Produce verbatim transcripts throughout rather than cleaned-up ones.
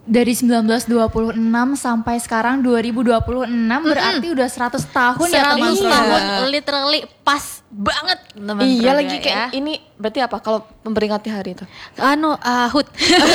Dari sembilan belas dua puluh enam sampai sekarang dua ribu dua puluh enam mm-hmm. berarti udah seratus tahun ya teman-teman. seratus tahun literally pas banget teman-teman. Iya lagi kayak ya. Ini berarti apa kalau memperingati hari itu? Anu uh, H U T.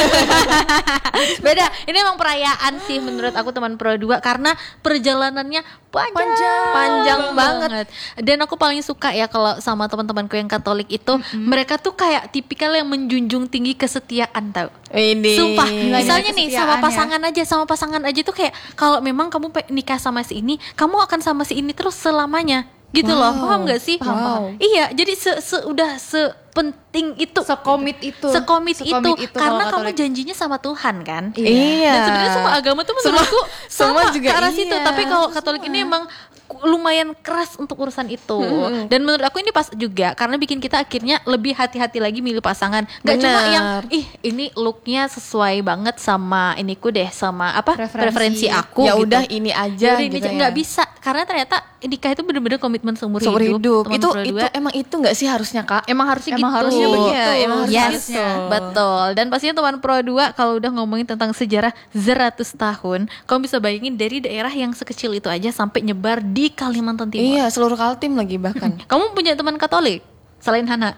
Beda. Ini emang perayaan sih menurut aku teman Pro dua karena perjalanannya panjang panjang, panjang banget. banget. Dan aku paling suka ya kalau sama teman-temanku yang Katolik itu mm-hmm. mereka tuh kayak tipikal yang menjunjung tinggi kesetiaan tau. Ini. Sumpah. Misalnya nih sama pasangan ya. aja, sama pasangan aja tuh kayak kalau memang kamu nikah sama si ini, kamu akan sama si ini terus selamanya. Gitu wow. loh, paham gak sih? Paham, paham. Iya, jadi se, se udah sepenting itu, sekomit itu, sekomit, sekomit itu, itu karena kamu janjinya sama Tuhan kan. Iya. Dan sebenarnya semua agama tuh menurutku sama, sama juga ke arah iya. situ. Tapi kalau Katolik semua. Ini emang lumayan keras untuk urusan itu. Hmm. Dan menurut aku ini pas juga karena bikin kita akhirnya lebih hati-hati lagi milih pasangan. Gak Bener. Cuma yang ih ini looknya sesuai banget sama iniku deh, sama apa preferensi, preferensi aku. Ya gitu. Udah ini aja. Jadi gitu nggak ya. bisa karena ternyata nikah itu benar-benar komitmen seumur, seumur hidup. hidup. Itu itu emang itu nggak sih harusnya Kak? Emang harusnya emang gitu. Harusnya begitu. Ya, emang yes, harusnya. Betul. Dan pastinya teman Pro dua kalau udah ngomongin tentang sejarah seratus tahun, kamu bisa bayangin dari daerah yang sekecil itu aja sampai nyebar di Kalimantan Timur. Iya, seluruh Kaltim lagi bahkan. Kamu punya teman Katolik selain Hana?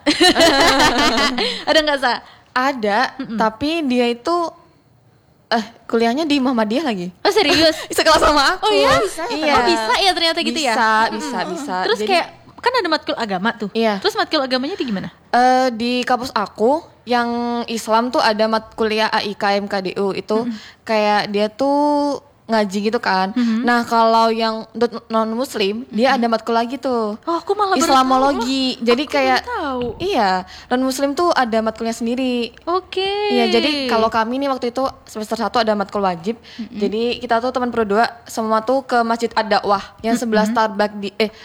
Ada nggak Sa? Ada, Mm-mm. tapi dia itu eh kuliahnya di Muhammadiyah lagi. Oh serius? Sekelas sama aku. Oh iya? Bisa, iya. Oh bisa ya ternyata gitu bisa, ya? Bisa, bisa, bisa. Terus Jadi, kayak kan ada matkul agama tuh. Iya. Terus matkul agamanya di gimana? Uh, di kampus aku yang Islam tuh ada mat kuliah A I K M K D U itu mm-hmm. kayak dia tuh ngaji gitu kan. Mm-hmm. Nah kalau yang non muslim mm-hmm. dia ada matkul lagi tuh. Oh aku malah Islamologi. Tahu. Jadi aku kayak tahu. Iya non muslim tuh ada matkulnya sendiri. Oke. Okay. Iya jadi kalau kami nih waktu itu semester satu ada matkul wajib. Mm-hmm. Jadi kita tuh teman Pro dua semua tuh ke Masjid Ad-Dakwah yang sebelah mm-hmm. Starbucks di eh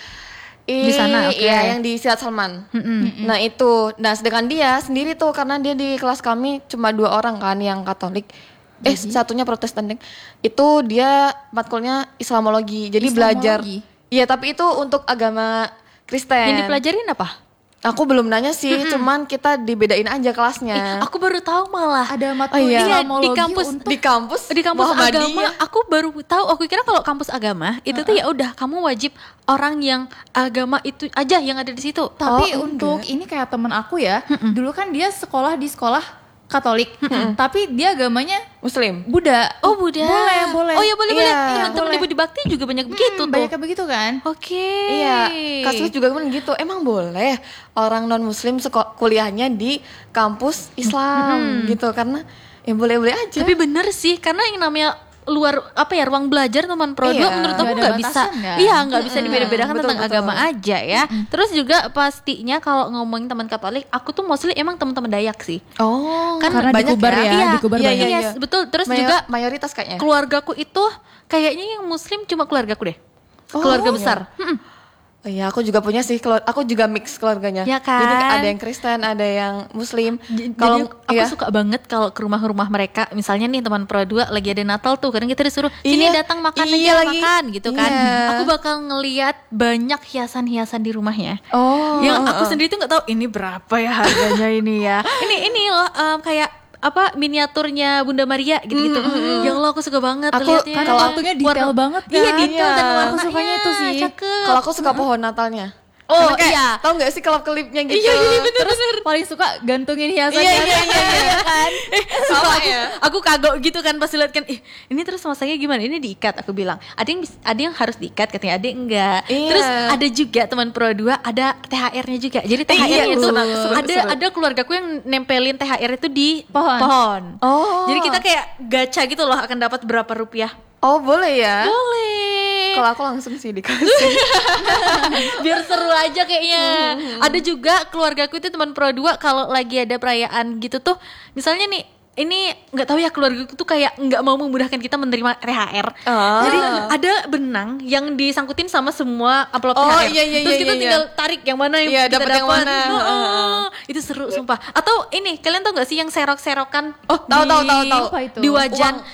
di sana, okay. Iya, yang di Silat Salman. Mm-hmm. Nah itu, nah sedangkan dia sendiri tuh karena dia di kelas kami cuma dua orang kan yang Katolik. Eh jadi? Satunya Protestan deh. Itu dia matkulnya Islamologi. Jadi Islamologi. Belajar. Iya tapi itu untuk agama Kristen. Yang dipelajarin apa? Aku belum nanya sih, mm-hmm. cuman kita dibedain aja kelasnya. Eh, aku baru tahu malah ada matkul oh, iya. Islamologi di kampus untuk di kampus di kampus agama. Aku baru tahu. Aku kira kalau kampus agama itu uh-uh. tuh ya udah kamu wajib orang yang agama itu aja yang ada di situ. Tapi oh, untuk enggak. ini kayak temen aku ya, Mm-mm. dulu kan dia sekolah di sekolah Katolik, Mm-mm. tapi dia agamanya Muslim. Buddha. Oh Buddha. Boleh, boleh. Oh ya boleh iya, boleh. Teman-teman Ibu di Bakti juga banyak begitu hmm, tuh. Banyak begitu kan? Oke. Okay. Iya. Kasus juga kan gitu. Emang boleh orang non Muslim seko- kuliahnya di kampus Islam hmm. gitu karena ya boleh-boleh aja. Tapi bener sih karena yang namanya luar apa ya ruang belajar teman Pro dua iya, menurut aku nggak bisa kan? iya nggak bisa dibeda-bedakan betul, tentang betul. agama aja ya. Mm-hmm. Terus juga pastinya kalau ngomongin teman Katolik aku tuh mostly emang teman-teman Dayak sih. Oh kan karena banyak di Kubar ya, ya di Kubar iya, banyak. Iya, iya, betul. Terus Mayor, juga mayoritas kayaknya keluargaku itu kayaknya yang Muslim cuma keluargaku deh. Oh, keluarga iya. besar. Hmm. Oh iya, aku juga punya sih. Aku juga mix keluarganya. Ya kan? Jadi ada yang Kristen, ada yang Muslim. Kalau aku ya. suka banget kalau ke rumah-rumah mereka, misalnya nih teman Pro dua lagi ada Natal tuh, kadang kita disuruh sini iya, datang makan iya aja lagi. makan gitu kan. Iya. Aku bakal ngelihat banyak hiasan-hiasan di rumahnya. Oh. Yang aku sendiri tuh nggak tahu ini berapa ya harganya ini ya. Ini ini loh um, kayak apa miniaturnya Bunda Maria gitu-gitu. Mm-hmm. Ya Allah aku suka banget aku, lihatnya. Karena waktunya detail Warna, banget kan. Iya detail iya. dan warnanya aku sukanya itu sih. Cakep. Kalau aku suka pohon Natalnya. Oh kayak, iya. Tahu nggak sih kelap-kelipnya gitu? Iya iya bener Terus bener. paling suka gantungin hiasan Iya, iya, iya, iya. kan. Eh, Sama aku, ya? aku kagok gitu kan pas lihat kan, ih ini terus masangnya gimana? Ini diikat, aku bilang. Ada yang ada yang harus diikat, katanya ada yang enggak. Iya. Terus ada juga teman Pro dua ada T H R-nya juga. Jadi T H R-nya iya, itu seru, seru, ada seru. ada keluargaku yang nempelin T H R itu di Pohon. pohon. Oh. Jadi kita kayak gacha gitu loh akan dapat berapa rupiah. Oh boleh ya? Boleh. Kalau aku langsung sih dikasih. Biar seru aja kayaknya. Hmm. Ada juga keluargaku itu teman Pro dua kalau lagi ada perayaan gitu tuh, misalnya nih ini nggak tahu ya keluargaku tuh kayak nggak mau memudahkan kita menerima T H R. Oh. Jadi ada benang yang disangkutin sama semua amplop Oh, T H R. iya, iya, Terus iya, kita iya. tinggal tarik yang mana yang Iya, kita dapet dapat. yang mana. Oh, oh. Itu seru sumpah. Atau ini kalian tahu nggak sih yang serok-serokan? Oh, tahu, di- tahu, tahu, tahu. Apa itu? Di wajan. Uang.